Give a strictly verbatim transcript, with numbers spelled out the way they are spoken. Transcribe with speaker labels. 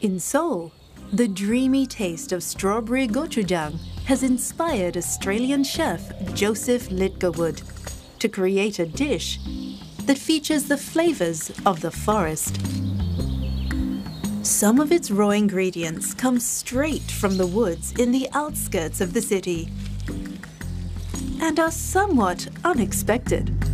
Speaker 1: In Seoul, the dreamy taste of strawberry gochujang has inspired Australian chef Joseph Litgerwood to create a dish that features the flavors of the forest. Some of its raw ingredients come straight from the woods in the outskirts of the city and are somewhat unexpected.